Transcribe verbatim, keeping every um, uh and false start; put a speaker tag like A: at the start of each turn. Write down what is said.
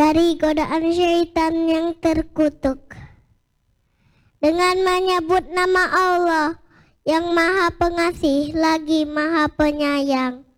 A: dari godaan syaitan yang terkutuk. Dengan menyebut nama Allah yang Maha Pengasih lagi Maha Penyayang.